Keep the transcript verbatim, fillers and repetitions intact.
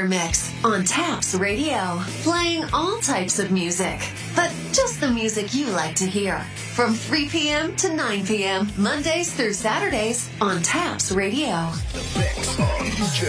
Murder Mix on Taps Radio, playing all types of music, but just the music you like to hear. From three p.m. to nine p.m., Mondays through Saturdays on Taps Radio. The Mix on D J